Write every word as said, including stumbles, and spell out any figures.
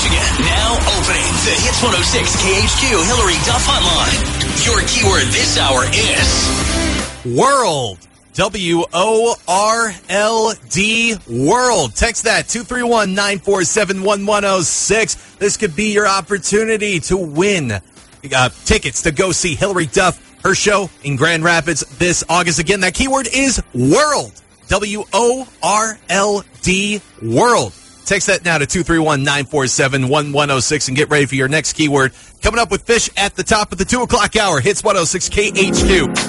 Michigan. Now opening the Hits one oh six K H Q Hillary Duff Hotline. Your keyword this hour is world. W O R L D, world. Text that, two three one, nine four seven, one one oh six. This could be your opportunity to win uh, tickets to go see Hillary Duff, her show in Grand Rapids this August. Again, that keyword is world. W O R L D, world. Text that now to two three one, nine four seven, one one oh six and get ready for your next keyword. Coming up with Fish at the top of the two o'clock hour. Hits one oh six K H Q.